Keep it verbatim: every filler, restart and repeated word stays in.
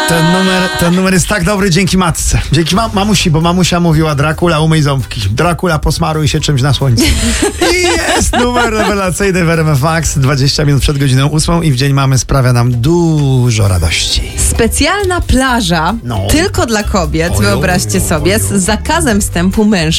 Ten numer, ten numer jest tak dobry dzięki matce. Dzięki ma- mamusi, bo mamusia mówiła: Dracula, umyj ząbki. Dracula, posmaruj się czymś na słońcu. I jest numer rewelacyjny w R M F Max. dwadzieścia minut przed godziną ósmą i w dzień mamy sprawia nam dużo radości. Specjalna plaża No. tylko dla kobiet, Ojo, wyobraźcie ojo, sobie, ojo. z zakazem wstępu mężczyzn.